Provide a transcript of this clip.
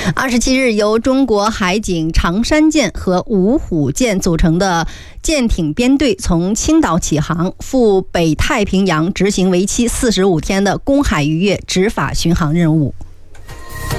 27日，由中国海警长山舰和芜虎舰组成的舰艇编队从青岛起航，赴北太平洋执行为期45天的公海渔业执法巡航任务。